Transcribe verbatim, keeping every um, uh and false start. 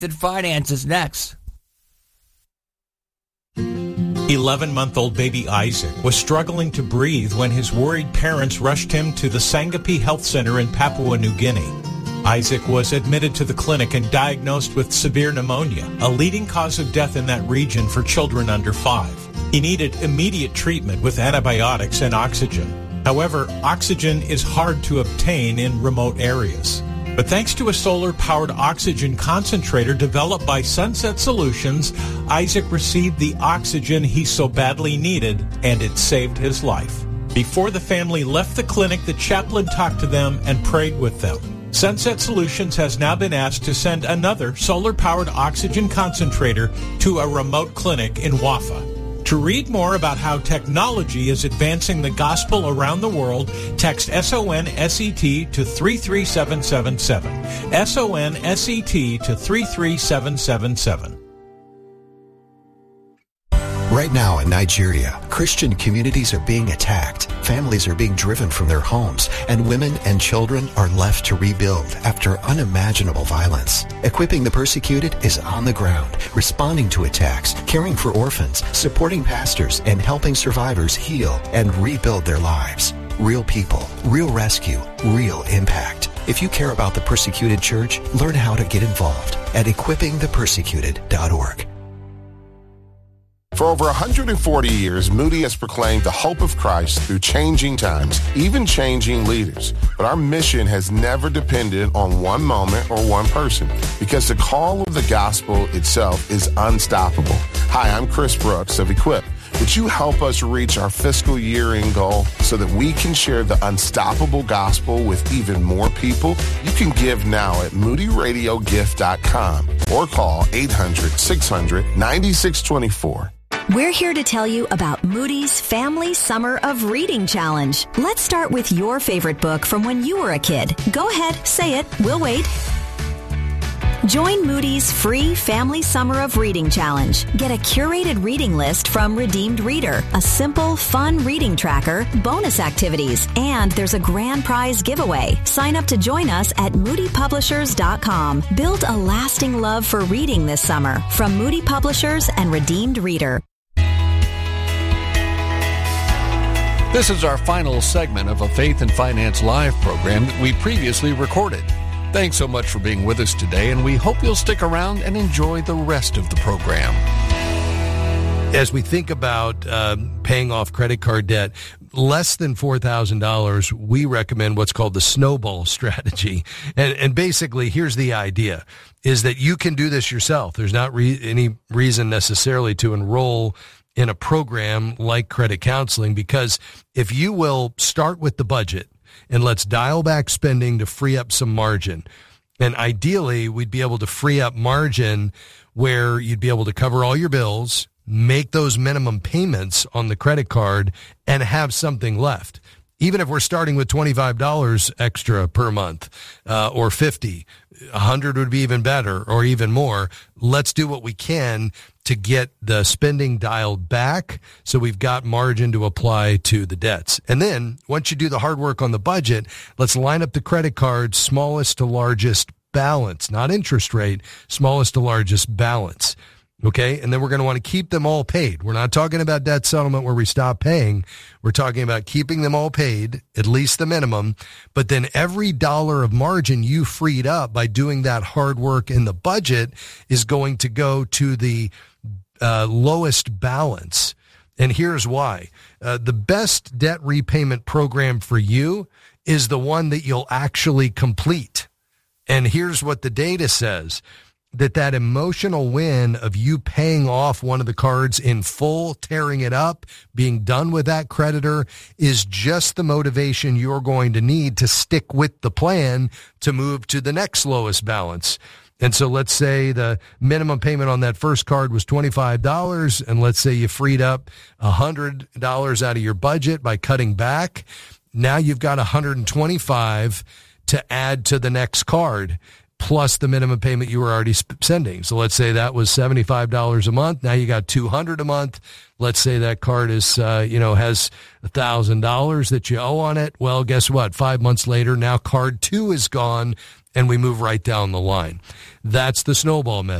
Finance is next. eleven-month-old baby Isaac was struggling to breathe when his worried parents rushed him to the Sangapi Health Center in Papua New Guinea. Isaac was admitted to the clinic and diagnosed with severe pneumonia, a leading cause of death in that region for children under five. He needed immediate treatment with antibiotics and oxygen. However, oxygen is hard to obtain in remote areas. But thanks to a solar-powered oxygen concentrator developed by Sunset Solutions, Isaac received the oxygen he so badly needed, and it saved his life. Before the family left the clinic, the chaplain talked to them and prayed with them. Sunset Solutions has now been asked to send another solar-powered oxygen concentrator to a remote clinic in Wafa. To read more about how technology is advancing the gospel around the world, text S O N S E T to three three seven seven seven. S O N S E T to three three seven seven seven. Right now in Nigeria, Christian communities are being attacked, families are being driven from their homes, and women and children are left to rebuild after unimaginable violence. Equipping the Persecuted is on the ground, responding to attacks, caring for orphans, supporting pastors, and helping survivors heal and rebuild their lives. Real people, real rescue, real impact. If you care about the Persecuted Church, learn how to get involved at equipping the persecuted dot org. For over one hundred forty years, Moody has proclaimed the hope of Christ through changing times, even changing leaders. But our mission has never depended on one moment or one person, because the call of the gospel itself is unstoppable. Hi, I'm Chris Brooks of Equip. Would you help us reach our fiscal year-end goal so that we can share the unstoppable gospel with even more people? You can give now at moody radio gift dot com or call eight hundred, six hundred, nine six two four. We're here to tell you about Moody's Family Summer of Reading Challenge. Let's start with your favorite book from when you were a kid. Go ahead, say it. We'll wait. Join Moody's free Family Summer of Reading Challenge. Get a curated reading list from Redeemed Reader, a simple, fun reading tracker, bonus activities, and there's a grand prize giveaway. Sign up to join us at moody publishers dot com. Build a lasting love for reading this summer from Moody Publishers and Redeemed Reader. This is our final segment of a Faith and Finance Live program that we previously recorded. Thanks so much for being with us today, and we hope you'll stick around and enjoy the rest of the program. As we think about uh, paying off credit card debt, less than four thousand dollars, we recommend what's called the snowball strategy. And, and basically, here's the idea, is that you can do this yourself. There's not re- any reason necessarily to enroll in a program like credit counseling, because if you will start with the budget and let's dial back spending to free up some margin, and ideally we'd be able to free up margin where you'd be able to cover all your bills, make those minimum payments on the credit card, and have something left. Even if we're starting with twenty-five dollars extra per month, uh, or fifty, one hundred would be even better, or even more. Let's do what we can to get the spending dialed back so we've got margin to apply to the debts. And then once you do the hard work on the budget, let's line up the credit card smallest to largest balance, not interest rate, smallest to largest balance. Okay, and then we're going to want to keep them all paid. We're not talking about debt settlement where we stop paying. We're talking about keeping them all paid, at least the minimum. But then every dollar of margin you freed up by doing that hard work in the budget is going to go to the uh, lowest balance. And here's why. Uh, the best debt repayment program for you is the one that you'll actually complete. And here's what the data says. That that emotional win of you paying off one of the cards in full, tearing it up, being done with that creditor is just the motivation you're going to need to stick with the plan to move to the next lowest balance. And so let's say the minimum payment on that first card was twenty-five dollars, and let's say you freed up one hundred dollars out of your budget by cutting back. Now you've got one hundred twenty-five dollars to add to the next card, plus the minimum payment you were already sending. So let's say that was seventy-five dollars a month. Now you got two hundred dollars a month. Let's say that card is, uh, you know, has one thousand dollars that you owe on it. Well, guess what? Five months later, now card two is gone and we move right down the line. That's the snowball method.